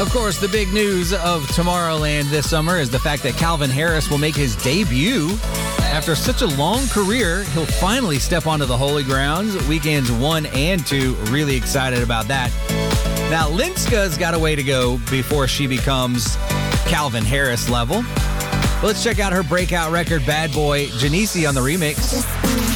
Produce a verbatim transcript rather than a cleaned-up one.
Of course, the big news of Tomorrowland this summer is the fact that Calvin Harris will make his debut. After such a long career, he'll finally step onto the holy grounds. Weekends one and two, really excited about that. Now, Linska's got a way to go before she becomes Calvin Harris level. Let's check out her breakout record, Bad Boy, Genesi on the remix.